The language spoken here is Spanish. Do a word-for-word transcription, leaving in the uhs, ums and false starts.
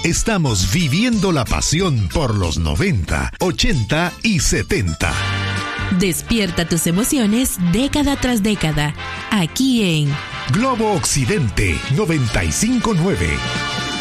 Estamos viviendo la pasión por los noventa, ochenta y setenta. Despierta tus emociones década tras década, aquí en Globo Occidente noventa y cinco punto nueve.